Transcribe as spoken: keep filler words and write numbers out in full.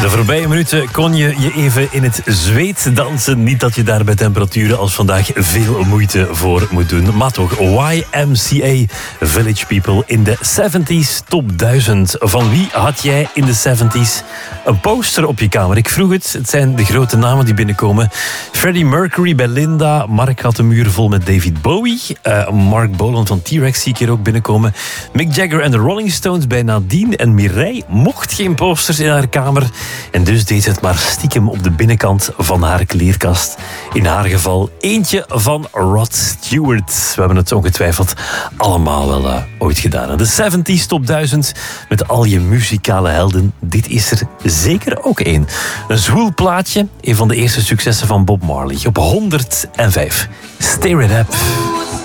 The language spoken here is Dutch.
De voorbije minuten kon je je even in het zweet dansen. Niet dat je daar bij temperaturen als vandaag veel moeite voor moet doen. Maar toch, Y M C A, Village People in de zeventig Top duizend. Van wie had jij in de zeventig een poster op je kamer? Ik vroeg het, het zijn de grote namen die binnenkomen. Freddie Mercury bij Linda. Mark had een muur vol met David Bowie. Uh, Mark Bolan van T-Rex zie ik hier ook binnenkomen. Mick Jagger en de Rolling Stones bij Nadine. En Mireille mocht geen posters in haar kamer. En dus deed ze het maar stiekem op de binnenkant van haar kleerkast. In haar geval eentje van Rod Stewart. We hebben het ongetwijfeld allemaal wel uh, ooit gedaan. De zeventig Top duizend met al je muzikale helden. Dit is er zeker ook één. Een zwoel plaatje. Een van de eerste successen van Bob Marley. Op honderdvijf. Stir It Up.